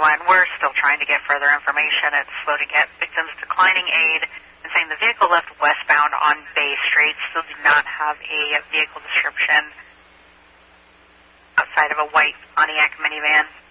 911. We're still trying to get further information. It's loading at victims declining aid and saying the vehicle left westbound on Bay Street. Still do not have a vehicle description outside of a white Pontiac minivan.